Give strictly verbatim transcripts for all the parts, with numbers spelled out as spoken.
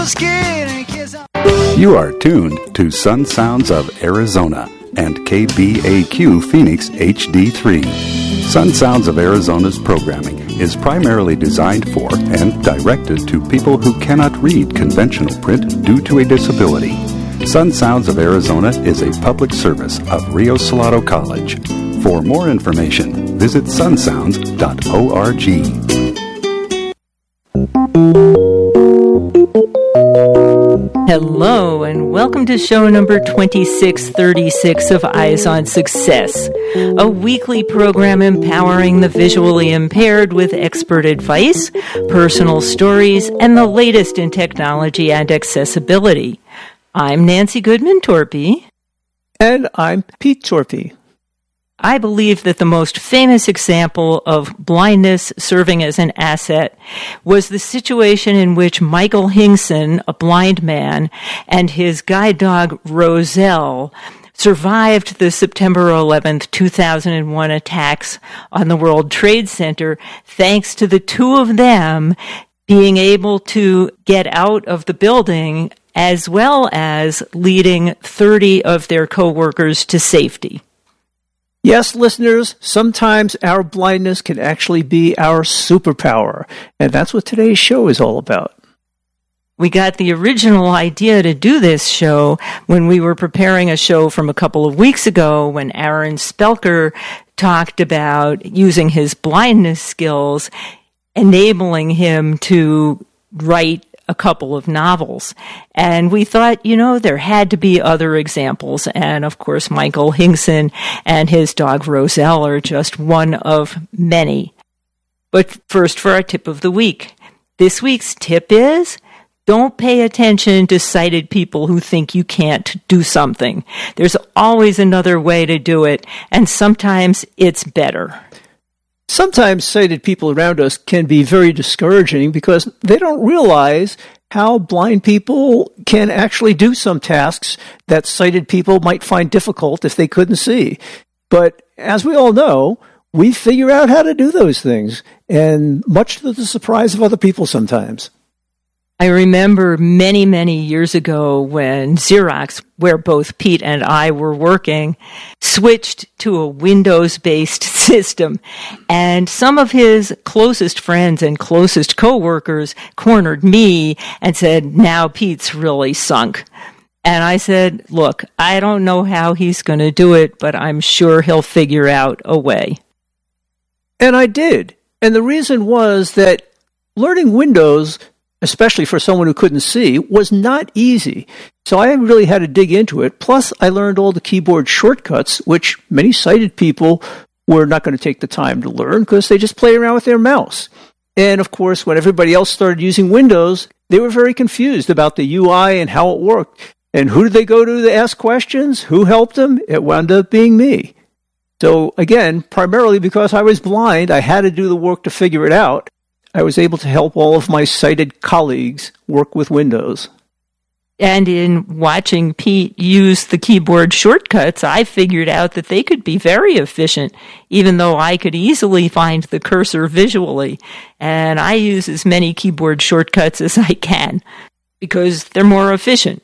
You are tuned to Sun Sounds of Arizona and K B A Q Phoenix H D three. Sun Sounds of Arizona's programming is primarily designed for and directed to people who cannot read conventional print due to a disability. Sun Sounds of Arizona is a public service of Rio Salado College. For more information, visit sun sounds dot org. Hello, and welcome to show number twenty-six thirty-six of Eyes on Success, a weekly program empowering the visually impaired with expert advice, personal stories, and the latest in technology and accessibility. I'm Nancy Goodman-Torpy. And I'm Pete Torpy. I believe that the most famous example of blindness serving as an asset was the situation in which Michael Hingson, a blind man, and his guide dog Roselle survived the September eleventh, two thousand one attacks on the World Trade Center thanks to the two of them being able to get out of the building as well as leading thirty of their coworkers to safety. Yes, listeners, sometimes our blindness can actually be our superpower, and that's what today's show is all about. We got the original idea to do this show when we were preparing a show from a couple of weeks ago when Aaron Spelker talked about using his blindness skills, enabling him to write a couple of novels. And we thought, you know, there had to be other examples. And of course, Michael Hingson and his dog Roselle are just one of many. But first for our tip of the week. This week's tip is, don't pay attention to sighted people who think you can't do something. There's always another way to do it, and sometimes it's better. Sometimes sighted people around us can be very discouraging because they don't realize how blind people can actually do some tasks that sighted people might find difficult if they couldn't see. But as we all know, we figure out how to do those things, and much to the surprise of other people sometimes. I remember many, many years ago when Xerox, where both Pete and I were working, switched to a Windows-based system. And some of his closest friends and closest coworkers cornered me and said, now Pete's really sunk. And I said, look, I don't know how he's going to do it, but I'm sure he'll figure out a way. And I did. And the reason was that learning Windows, especially for someone who couldn't see, was not easy. So I really had to dig into it. Plus, I learned all the keyboard shortcuts, which many sighted people were not going to take the time to learn because they just play around with their mouse. And of course, when everybody else started using Windows, they were very confused about the U I and how it worked. And who did they go to to ask questions? Who helped them? It wound up being me. So again, primarily because I was blind, I had to do the work to figure it out. I was able to help all of my sighted colleagues work with Windows. And in watching Pete use the keyboard shortcuts, I figured out that they could be very efficient, even though I could easily find the cursor visually. And I use as many keyboard shortcuts as I can, because they're more efficient.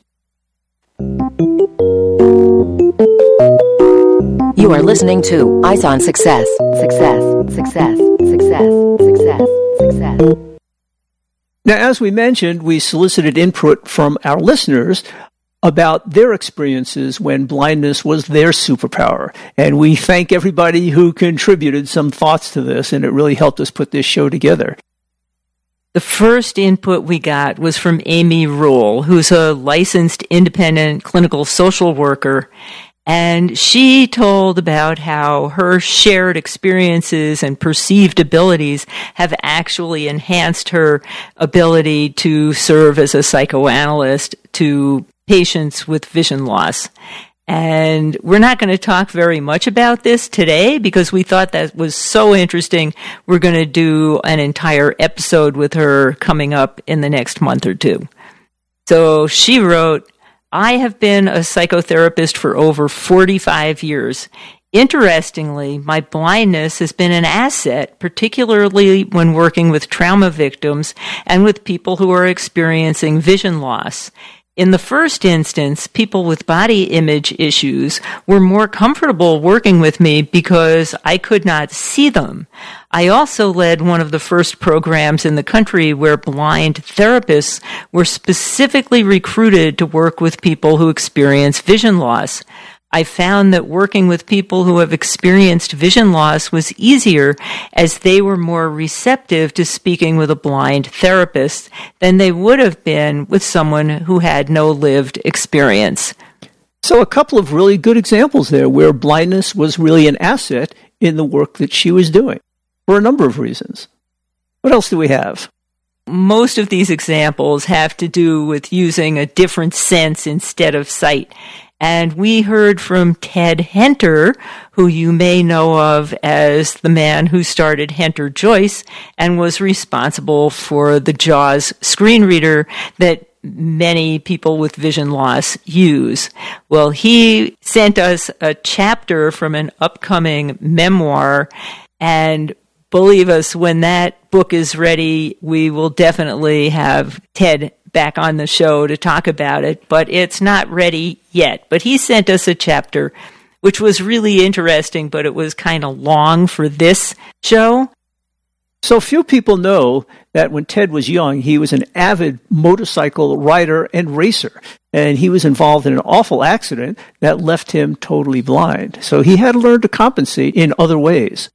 You are listening to Eyes on Success. Success, success, success, success, success. Now, as we mentioned, we solicited input from our listeners about their experiences when blindness was their superpower. And we thank everybody who contributed some thoughts to this, and it really helped us put this show together. The first input we got was from Amy Rule, who's a licensed independent clinical social worker. And she told about how her shared experiences and perceived abilities have actually enhanced her ability to serve as a psychoanalyst to patients with vision loss. And we're not going to talk very much about this today because we thought that was so interesting. We're going to do an entire episode with her coming up in the next month or two. So she wrote, I have been a psychotherapist for over forty-five years. Interestingly, my blindness has been an asset, particularly when working with trauma victims and with people who are experiencing vision loss. In the first instance, people with body image issues were more comfortable working with me because I could not see them. I also led one of the first programs in the country where blind therapists were specifically recruited to work with people who experience vision loss. I found that working with people who have experienced vision loss was easier as they were more receptive to speaking with a blind therapist than they would have been with someone who had no lived experience. So a couple of really good examples there where blindness was really an asset in the work that she was doing for a number of reasons. What else do we have? Most of these examples have to do with using a different sense instead of sight. And we heard from Ted Henter, who you may know of as the man who started Henter Joyce and was responsible for the JAWS screen reader that many people with vision loss use. Well, he sent us a chapter from an upcoming memoir, and believe us, when that book is ready, we will definitely have Ted back on the show to talk about it, but it's not ready yet. But he sent us a chapter, which was really interesting, but it was kind of long for this show. So few people know that when Ted was young, he was an avid motorcycle rider and racer, and he was involved in an awful accident that left him totally blind. So he had to learn to compensate in other ways.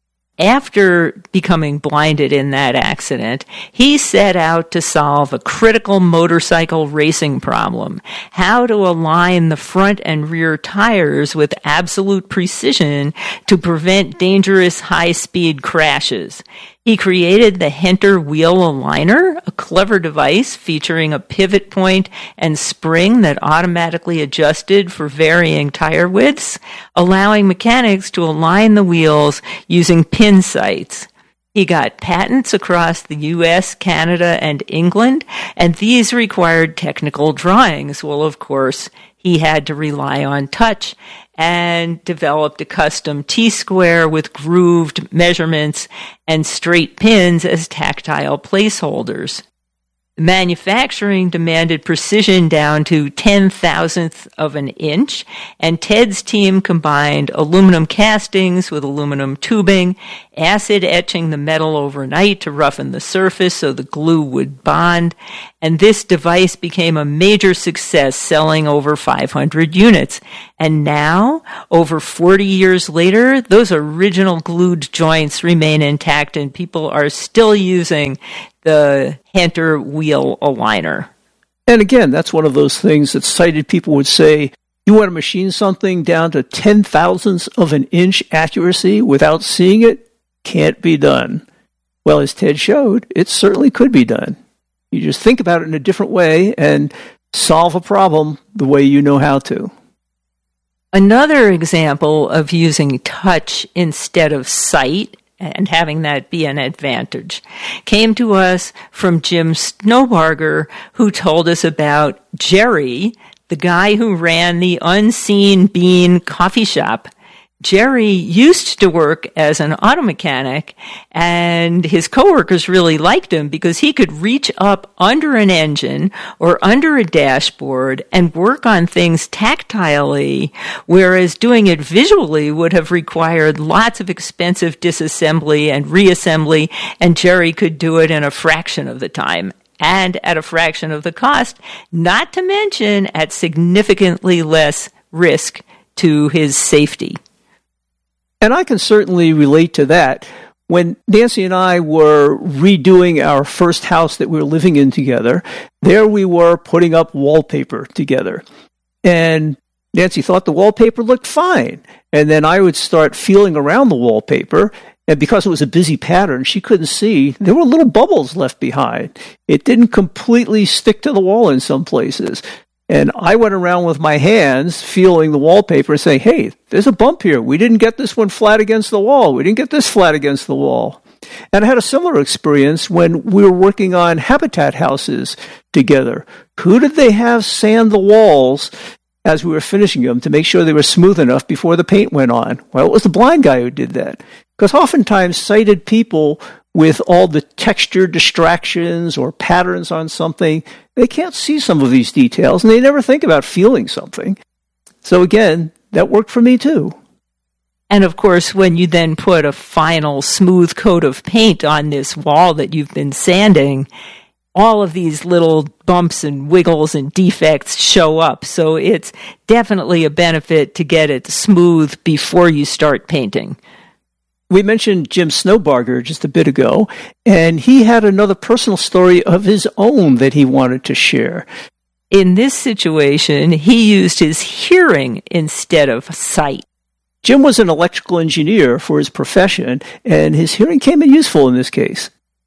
After becoming blinded in that accident, he set out to solve a critical motorcycle racing problem: how to align the front and rear tires with absolute precision to prevent dangerous high-speed crashes. He created the Henter Wheel Aligner, a clever device featuring a pivot point and spring that automatically adjusted for varying tire widths, allowing mechanics to align the wheels using pin sights. He got patents across the U S, Canada, and England, and these required technical drawings. Well, of course, he had to rely on touch and developed a custom T-square with grooved measurements and straight pins as tactile placeholders. Manufacturing demanded precision down to ten thousandths of an inch, and Ted's team combined aluminum castings with aluminum tubing, acid etching the metal overnight to roughen the surface so the glue would bond, and this device became a major success, selling over five hundred units. And now, over forty years later, those original glued joints remain intact, and people are still using the Henter Wheel Aligner. And again, that's one of those things that sighted people would say, you want to machine something down to ten thousandths of an inch accuracy without seeing it? Can't be done. Well, as Ted showed, it certainly could be done. You just think about it in a different way and solve a problem the way you know how to. Another example of using touch instead of sight and having that be an advantage came to us from Jim Snowbarger, who told us about Jerry, the guy who ran the Unseen Bean coffee shop. Jerry used to work as an auto mechanic, and his coworkers really liked him because he could reach up under an engine or under a dashboard and work on things tactilely, whereas doing it visually would have required lots of expensive disassembly and reassembly, and Jerry could do it in a fraction of the time and at a fraction of the cost, not to mention at significantly less risk to his safety. And I can certainly relate to that. When Nancy and I were redoing our first house that we were living in together, there we were putting up wallpaper together. And Nancy thought the wallpaper looked fine. And then I would start feeling around the wallpaper, and because it was a busy pattern, she couldn't see, there were little bubbles left behind. It didn't completely stick to the wall in some places. And I went around with my hands feeling the wallpaper saying, hey, there's a bump here. We didn't get this one flat against the wall. We didn't get this flat against the wall. And I had a similar experience when we were working on Habitat houses together. Who did they have sand the walls as we were finishing them to make sure they were smooth enough before the paint went on. Well, it was the blind guy who did that. Because oftentimes sighted people with all the texture distractions or patterns on something, they can't see some of these details, and they never think about feeling something. So again, that worked for me too. And of course, when you then put a final smooth coat of paint on this wall that you've been sanding, all of these little bumps and wiggles and defects show up. So it's definitely a benefit to get it smooth before you start painting. We mentioned Jim Snowbarger just a bit ago, and he had another personal story of his own that he wanted to share. In this situation, he used his hearing instead of sight. Jim was an electrical engineer for his profession, and his hearing came in useful in this case.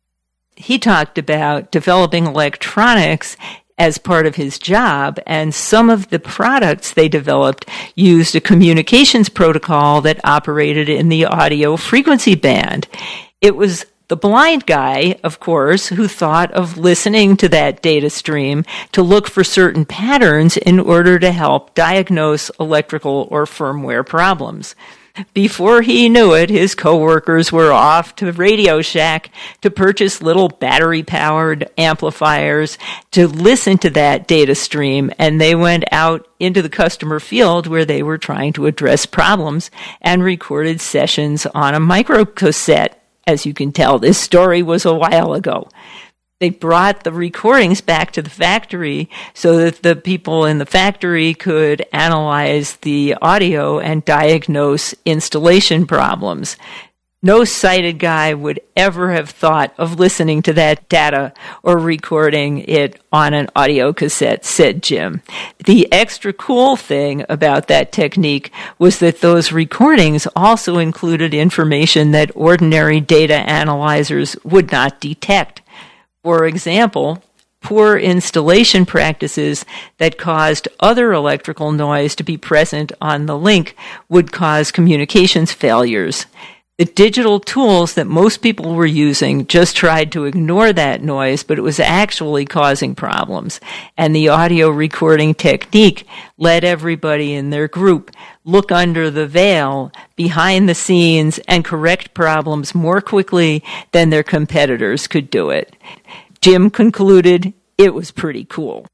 He talked about developing electronics as part of his job, and some of the products they developed used a communications protocol that operated in the audio frequency band. It was the blind guy, of course, who thought of listening to that data stream to look for certain patterns in order to help diagnose electrical or firmware problems. Before he knew it, his coworkers were off to Radio Shack to purchase little battery-powered amplifiers to listen to that data stream, and they went out into the customer field where they were trying to address problems and recorded sessions on a microcassette. As you can tell, this story was a while ago. They brought the recordings back to the factory so that the people in the factory could analyze the audio and diagnose installation problems. No sighted guy would ever have thought of listening to that data or recording it on an audio cassette, said Jim. The extra cool thing about that technique was that those recordings also included information that ordinary data analyzers would not detect. For example, poor installation practices that caused other electrical noise to be present on the link would cause communications failures. The digital tools that most people were using just tried to ignore that noise, but it was actually causing problems. And the audio recording technique let everybody in their group look under the veil, behind the scenes, and correct problems more quickly than their competitors could do it. Jim concluded it was pretty cool.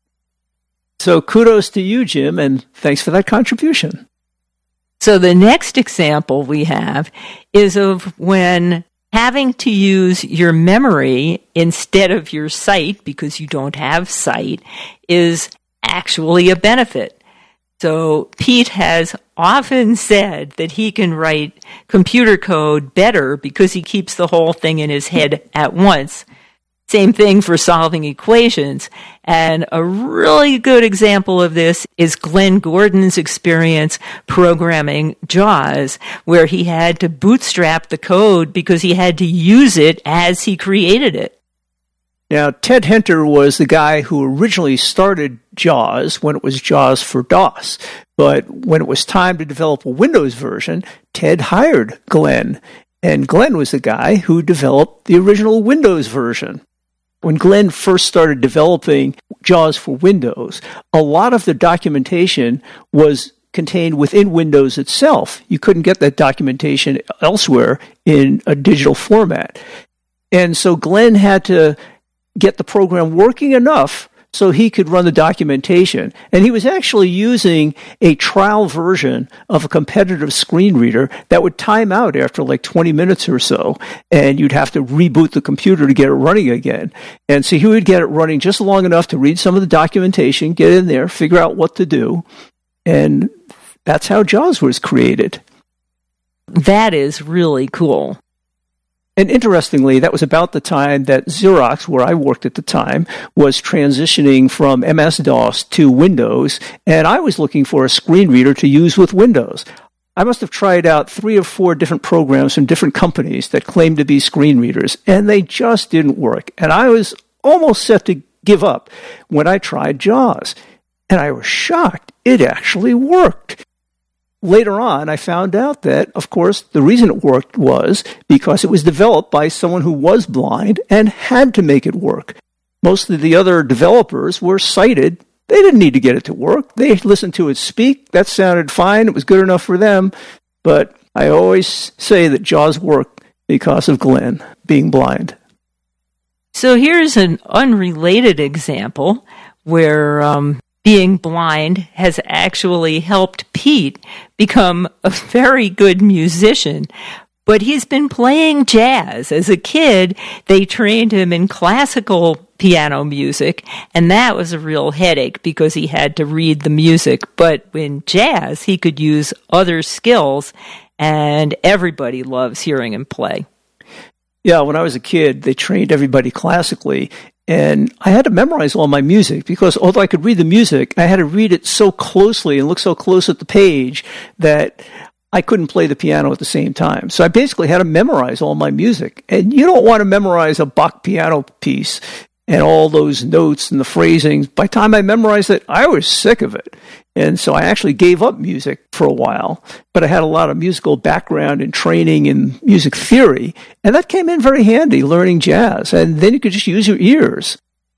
So kudos to you, Jim, and thanks for that contribution. So the next example we have is of when having to use your memory instead of your sight, because you don't have sight, is actually a benefit. So Pete has often said that he can write computer code better because he keeps the whole thing in his head at once. Same thing for solving equations. And a really good example of this is Glenn Gordon's experience programming JAWS, where he had to bootstrap the code because he had to use it as he created it. Now, Ted Henter was the guy who originally started JAWS when it was JAWS for DOS. But when it was time to develop a Windows version, Ted hired Glenn. And Glenn was the guy who developed the original Windows version. When Glenn first started developing JAWS for Windows, a lot of the documentation was contained within Windows itself. You couldn't get that documentation elsewhere in a digital format. And so Glenn had to get the program working enough so he could run the documentation. And he was actually using a trial version of a competitive screen reader that would time out after like twenty minutes or so, and you'd have to reboot the computer to get it running again. And so he would get it running just long enough to read some of the documentation, get in there, figure out what to do, and that's how JAWS was created. That is really cool. And interestingly, that was about the time that Xerox, where I worked at the time, was transitioning from M S DOS to Windows, and I was looking for a screen reader to use with Windows. I must have tried out three or four different programs from different companies that claimed to be screen readers, and they just didn't work. And I was almost set to give up when I tried JAWS. And I was shocked. It actually worked. Later on, I found out that, of course, the reason it worked was because it was developed by someone who was blind and had to make it work. Most of the other developers were sighted, They didn't need to get it to work. They listened to it speak. That sounded fine. It was good enough for them. But I always say that Jaws worked because of Glenn being blind. So here's an unrelated example where um, being blind has actually helped Pete become a very good musician. But he's been playing jazz. As a kid, they trained him in classical piano music, and that was a real headache because he had to read the music. But in jazz, he could use other skills, and everybody loves hearing him play. Yeah, when I was a kid, they trained everybody classically, and I had to memorize all my music because although I could read the music, I had to read it so closely and look so close at the page that I couldn't play the piano at the same time. So I basically had to memorize all my music. And you don't want to memorize a Bach piano piece and all those notes and the phrasings. By the time I memorized it, I was sick of it. And so I actually gave up music for a while. But I had a lot of musical background and training in music theory. And that came in very handy, learning jazz. And then you could just use your ears.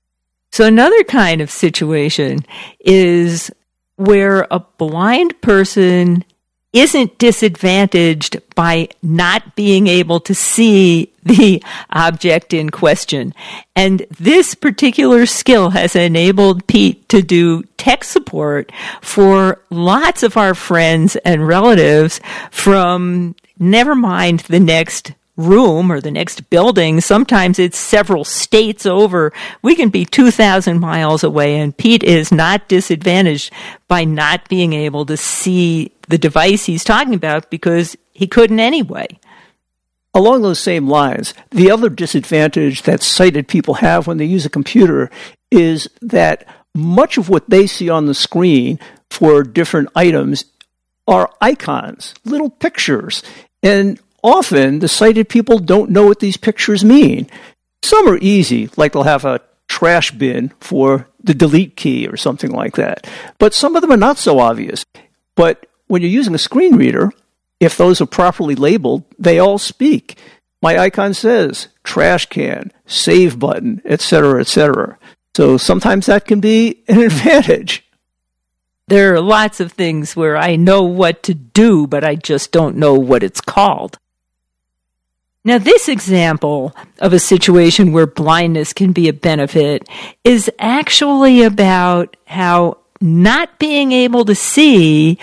So another kind of situation is where a blind person isn't disadvantaged by not being able to see the object in question. And this particular skill has enabled Pete to do tech support for lots of our friends and relatives from never mind the next room or the next building. Sometimes it's several states over. We can be two thousand miles away, and Pete is not disadvantaged by not being able to see the device he's talking about because he couldn't anyway. Along those same lines, the other disadvantage that sighted people have when they use a computer is that much of what they see on the screen for different items are icons, little pictures, and often the sighted people don't know what these pictures mean. Some are easy, like they'll have a trash bin for the delete key or something like that. But some of them are not so obvious. But when you're using a screen reader, if those are properly labeled, they all speak. My icon says trash can, save button, et cetera, et cetera. So sometimes that can be an advantage. There are lots of things where I know what to do, but I just don't know what it's called. Now, this example of a situation where blindness can be a benefit is actually about how not being able to see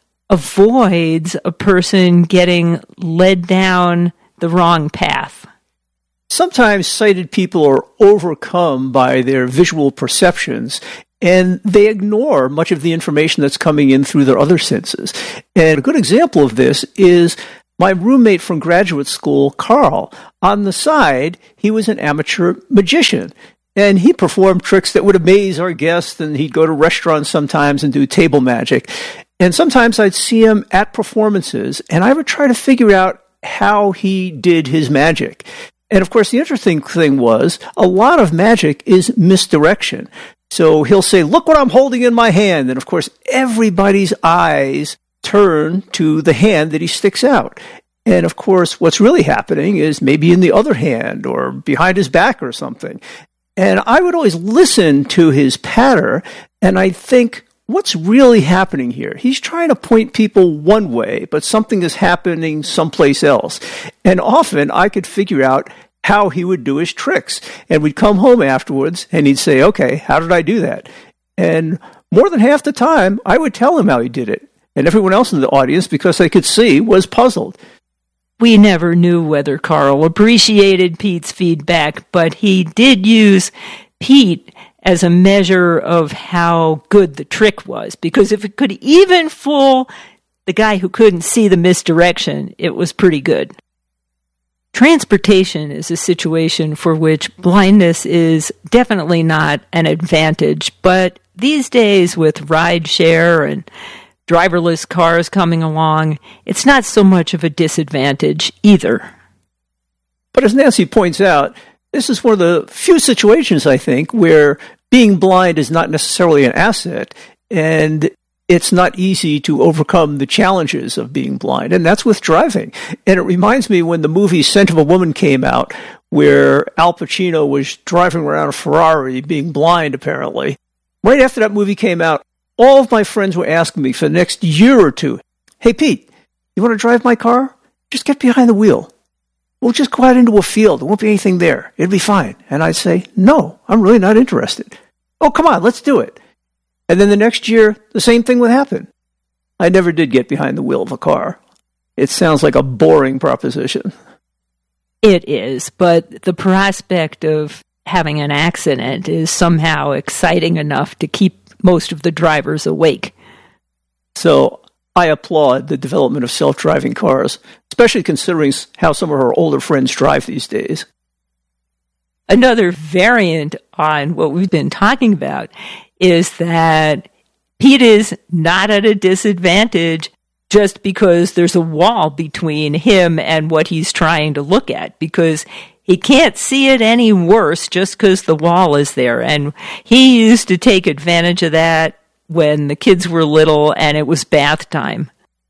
avoids a person getting led down the wrong path. Sometimes sighted people are overcome by their visual perceptions, and they ignore much of the information that's coming in through their other senses. And a good example of this is my roommate from graduate school, Carl. On the side, he was an amateur magician, and he performed tricks that would amaze our guests, and he'd go to restaurants sometimes and do table magic. And sometimes I'd see him at performances, and I would try to figure out how he did his magic. And of course, the interesting thing was, a lot of magic is misdirection. So he'll say, look what I'm holding in my hand. And of course, everybody's eyes turn to the hand that he sticks out. And of course, what's really happening is maybe in the other hand or behind his back or something. And I would always listen to his patter, and I'd think, what's really happening here? He's trying to point people one way, but something is happening someplace else. And often I could figure out how he would do his tricks. And we'd come home afterwards, and he'd say, okay, how did I do that? And more than half the time, I would tell him how he did it. And everyone else in the audience, because they could see, was puzzled. We never knew whether Carl appreciated Pete's feedback, but he did use Pete as a measure of how good the trick was, because if it could even fool the guy who couldn't see the misdirection, it was pretty good. Transportation is a situation for which blindness is definitely not an advantage, but these days with rideshare and driverless cars coming along, it's not so much of a disadvantage either. But as Nancy points out, this is one of the few situations, I think, where being blind is not necessarily an asset, and it's not easy to overcome the challenges of being blind, and that's with driving. And it reminds me when the movie Scent of a Woman came out, where Al Pacino was driving around a Ferrari, being blind apparently. Right after that movie came out, all of my friends were asking me for the next year or two, hey, Pete, you want to drive my car? Just get behind the wheel. We'll just go out into a field. There won't be anything there. It'll be fine. And I'd say, no, I'm really not interested. Oh, come on, let's do it. And then the next year, the same thing would happen. I never did get behind the wheel of a car. It sounds like a boring proposition. It is, but the prospect of having an accident is somehow exciting enough to keep most of the drivers awake. So I applaud the development of self-driving cars, especially considering how some of our older friends drive these days. Another variant on what we've been talking about is that Pete is not at a disadvantage just because there's a wall between him and what he's trying to look at, because he can't see it any worse just because the wall is there. And he used to take advantage of that when the kids were little and it was bath time.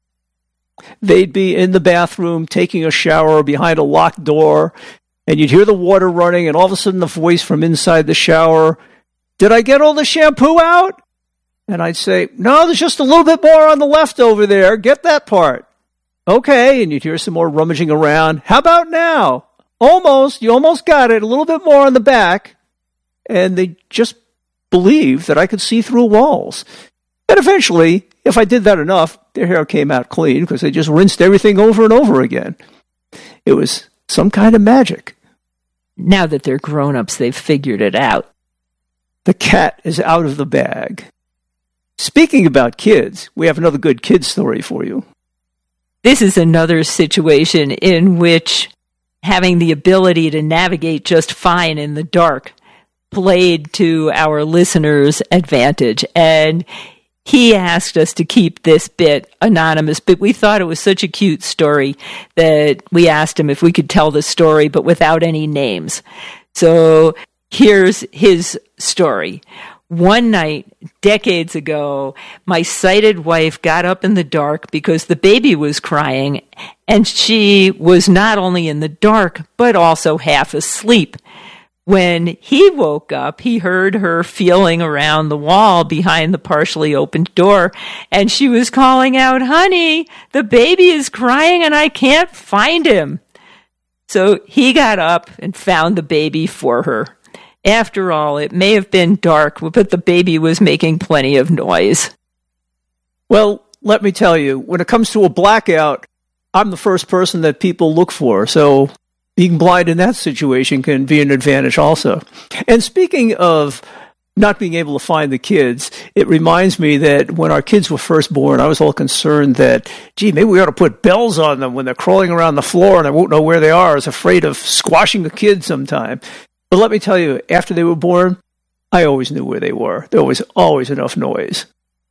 They'd be in the bathroom taking a shower behind a locked door, and you'd hear the water running, and all of a sudden the voice from inside the shower, did I get all the shampoo out? And I'd say, no, there's just a little bit more on the left over there. Get that part. Okay, and you'd hear some more rummaging around. How about now? Almost. You almost got it. A little bit more on the back. And they just believed that I could see through walls. And eventually, if I did that enough, their hair came out clean because they just rinsed everything over and over again. It was some kind of magic. Now that they're grown-ups, they've figured it out. The cat is out of the bag. Speaking about kids, we have another good kid story for you. This is another situation in which having the ability to navigate just fine in the dark played to our listeners' advantage. And he asked us to keep this bit anonymous, but we thought it was such a cute story that we asked him if we could tell the story, but without any names. So here's his story. One night, decades ago, my sighted wife got up in the dark because the baby was crying, and she was not only in the dark, but also half asleep. When he woke up, he heard her feeling around the wall behind the partially opened door, and she was calling out, honey, the baby is crying and I can't find him. So he got up and found the baby for her. After all, it may have been dark, but the baby was making plenty of noise. Well, let me tell you, when it comes to a blackout, I'm the first person that people look for, so being blind in that situation can be an advantage also. And speaking of not being able to find the kids, it reminds me that when our kids were first born, I was all concerned that, gee, maybe we ought to put bells on them when they're crawling around the floor and I won't know where they are. I was afraid of squashing the kids sometime. But let me tell you, after they were born, I always knew where they were. There was always enough noise.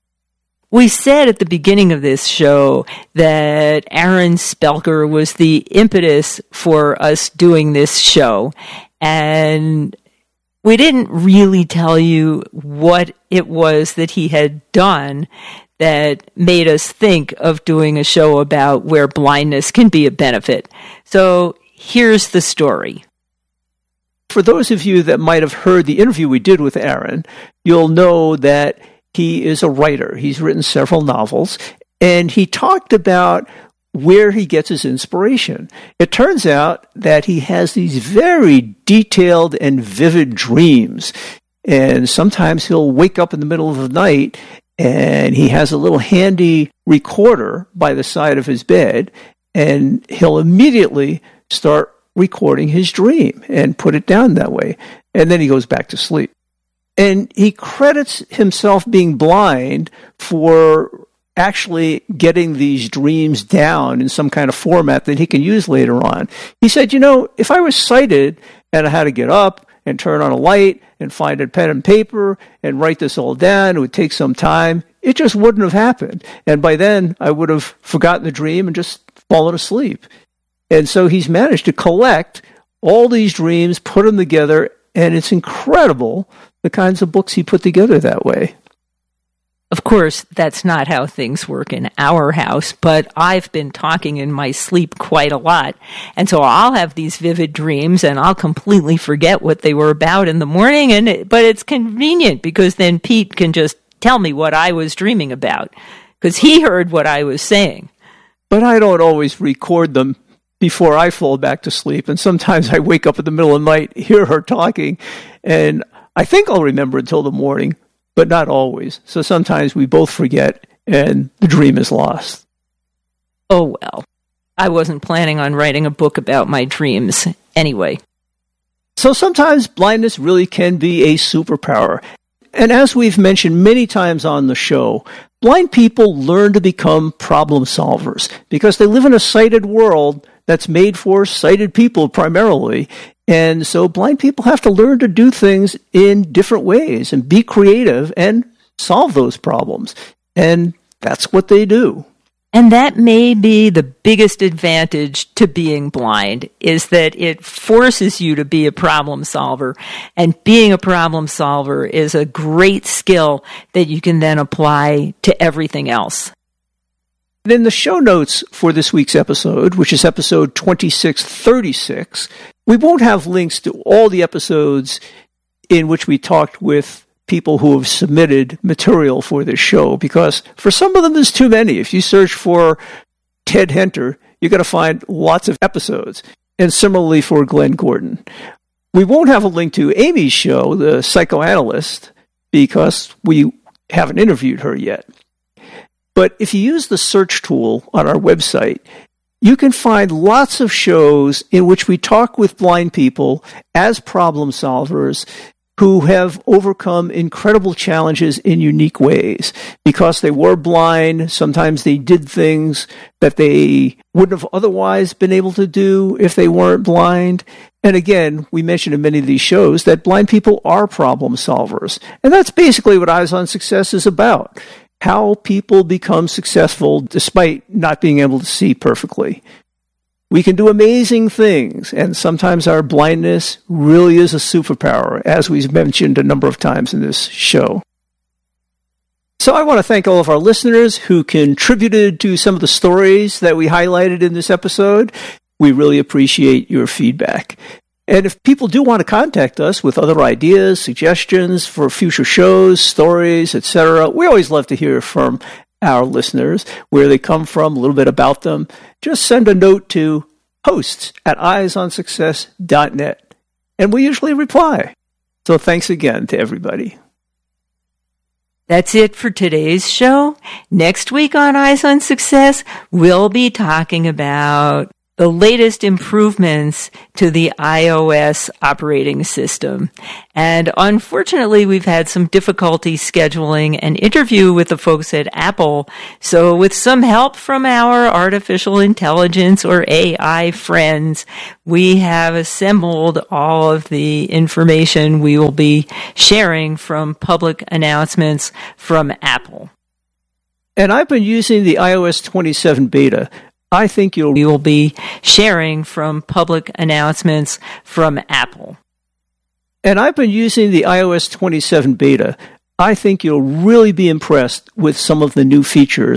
We said at the beginning of this show that Aaron Spelker was the impetus for us doing this show. And we didn't really tell you what it was that he had done that made us think of doing a show about where blindness can be a benefit. So here's the story. For those of you that might have heard the interview we did with Aaron, you'll know that he is a writer. He's written several novels, and he talked about where he gets his inspiration. It turns out that he has these very detailed and vivid dreams, and sometimes he'll wake up in the middle of the night, and he has a little handy recorder by the side of his bed, and he'll immediately start recording his dream and put it down that way. And then he goes back to sleep. And he credits himself being blind for actually getting these dreams down in some kind of format that he can use later on. He said, you know, if I was sighted and I had to get up and turn on a light and find a pen and paper and write this all down, it would take some time. It just wouldn't have happened. And by then I would have forgotten the dream and just fallen asleep. And so he's managed to collect all these dreams, put them together, and it's incredible the kinds of books he put together that way. Of course, that's not how things work in our house, but I've been talking in my sleep quite a lot. And so I'll have these vivid dreams and I'll completely forget what they were about in the morning. And it, but it's convenient because then Pete can just tell me what I was dreaming about because he heard what I was saying. But I don't always record them before I fall back to sleep. And sometimes I wake up in the middle of the night, hear her talking, and I think I'll remember until the morning. But not always. So sometimes we both forget and the dream is lost. Oh, well. I wasn't planning on writing a book about my dreams anyway. So sometimes blindness really can be a superpower. And as we've mentioned many times on the show, blind people learn to become problem solvers because they live in a sighted world that's made for sighted people primarily. And so blind people have to learn to do things in different ways and be creative and solve those problems. And that's what they do. And that may be the biggest advantage to being blind, is that it forces you to be a problem solver. And being a problem solver is a great skill that you can then apply to everything else. In the show notes for this week's episode, which is episode twenty-six thirty-six, we won't have links to all the episodes in which we talked with people who have submitted material for this show, because for some of them there's too many. If you search for Ted Henter, you're going to find lots of episodes. And similarly for Glenn Gordon. We won't have a link to Amy's show, the psychoanalyst, because we haven't interviewed her yet. But if you use the search tool on our website, you can find lots of shows in which we talk with blind people as problem solvers who have overcome incredible challenges in unique ways. Because they were blind, sometimes they did things that they wouldn't have otherwise been able to do if they weren't blind. And again, we mentioned in many of these shows that blind people are problem solvers. And that's basically what Eyes on Success is about. How people become successful despite not being able to see perfectly. We can do amazing things, and sometimes our blindness really is a superpower, as we've mentioned a number of times in this show. So I want to thank all of our listeners who contributed to some of the stories that we highlighted in this episode. We really appreciate your feedback. And if people do want to contact us with other ideas, suggestions for future shows, stories, et cetera, we always love to hear from our listeners, where they come from, a little bit about them. Just send a note to hosts at eyes on success dot net, and we usually reply. So thanks again to everybody. That's it for today's show. Next week on Eyes on Success, we'll be talking about the latest improvements to the iOS operating system. And unfortunately, we've had some difficulty scheduling an interview with the folks at Apple. So with some help from our artificial intelligence or A I friends, we have assembled all of the information we will be sharing from public announcements from Apple. And I've been using the iOS twenty-seven beta. I think you'll... We will be sharing from public announcements from Apple. And I've been using the iOS twenty-seven beta. I think you'll really be impressed with some of the new features